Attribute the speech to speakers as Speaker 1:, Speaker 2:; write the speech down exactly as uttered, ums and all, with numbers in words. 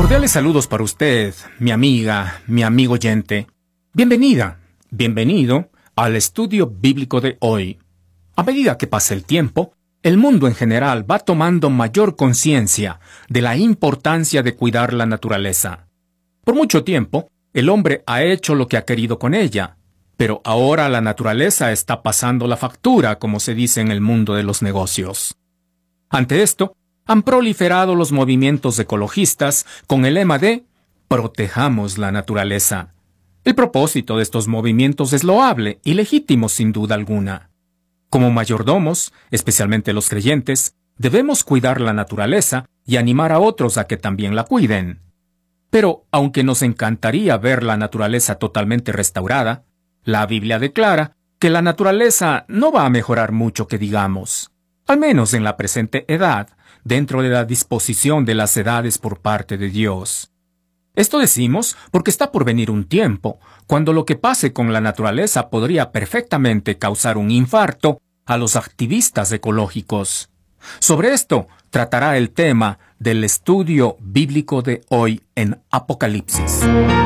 Speaker 1: Cordiales saludos para usted, mi amiga, mi amigo oyente. Bienvenida, bienvenido al estudio bíblico de hoy. A medida que pasa el tiempo, el mundo en general va tomando mayor conciencia de la importancia de cuidar la naturaleza. Por mucho tiempo, el hombre ha hecho lo que ha querido con ella, pero ahora la naturaleza está pasando la factura, como se dice en el mundo de los negocios. Ante esto, han proliferado los movimientos ecologistas con el lema de «Protejamos la naturaleza». El propósito de estos movimientos es loable y legítimo sin duda alguna. Como mayordomos, especialmente los creyentes, debemos cuidar la naturaleza y animar a otros a que también la cuiden. Pero, aunque nos encantaría ver la naturaleza totalmente restaurada, la Biblia declara que la naturaleza no va a mejorar mucho que digamos, al menos en la presente edad, dentro de la disposición de las edades por parte de Dios. Esto decimos porque está por venir un tiempo, cuando lo que pase con la naturaleza podría perfectamente causar un infarto a los activistas ecológicos. Sobre esto tratará el tema del estudio bíblico de hoy en Apocalipsis.